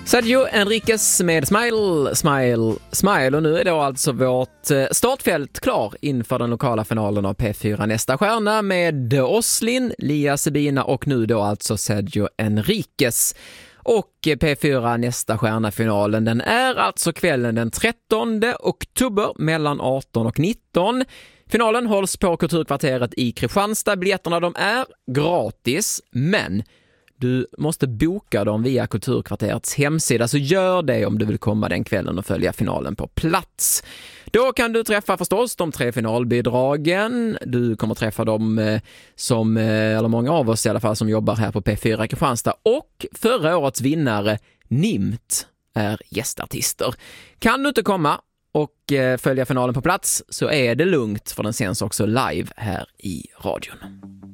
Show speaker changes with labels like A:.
A: Sergio Enriquez med Smile, Smile, Smile. Och nu är då alltså vårt startfält klar inför den lokala finalen av P4 Nästa stjärna med Oslin, Lia Sabina och nu då alltså Sergio Enriquez. Och P4 Nästa stjärna-finalen, den är alltså kvällen den 13 oktober mellan 18 och 19. Finalen hålls på Kulturkvarteret i Kristianstad. Biljetterna de är gratis, men du måste boka dem via Kulturkvarterets hemsida, så gör det om du vill komma den kvällen och följa finalen på plats. Då kan du träffa förstås de 3 finalbidragen. Du kommer träffa dem som, eller många av oss i alla fall, som jobbar här på P4 Kristianstad. Och förra årets vinnare Nimt är gästartister. Kan du inte komma och följa finalen på plats så är det lugnt, för den sänds också live här i radion.